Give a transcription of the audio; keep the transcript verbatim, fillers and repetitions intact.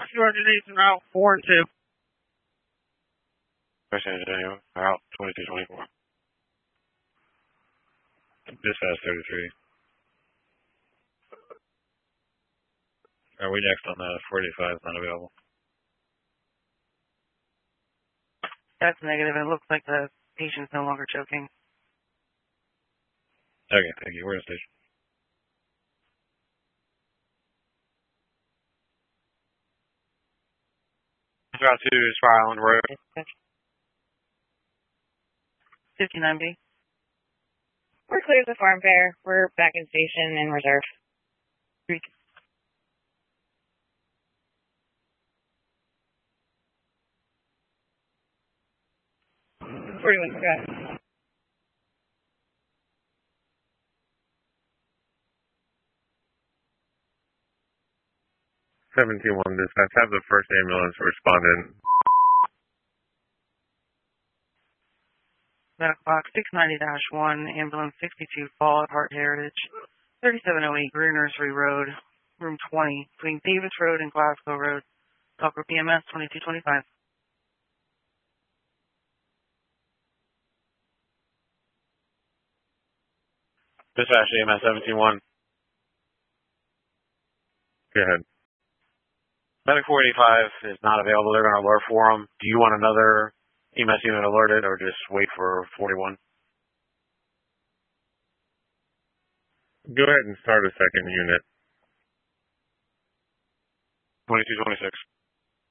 Rescue Organization Route four and two. Rescue Organization Route twenty-two twenty-four. Dispatch thirty-three. Are we next on the forty-five? Not available. That's negative. It looks like the patient's no longer choking. Okay, thank you. We're in station. Route two, Spire Island Road. fifty-nine B. We're clear as a farm fair. We're back in station in reserve. Three. forty-one, forgot. seventeen one dispatch, have the first ambulance respondent. Medical box six ninety dash one, ambulance sixty-two, fall at Heart Heritage, thirty-seven oh eight Greer Nursery Road, room twenty, between Davis Road and Glasgow Road. Talker P M S twenty-two twenty-five. Dispatch E M S seventeen one. Go ahead. Medic four eighty-five is not available. They're going to alert for him. Do you want another E M S unit alerted or just wait for forty-one? Go ahead and start a second unit. twenty-two twenty-six.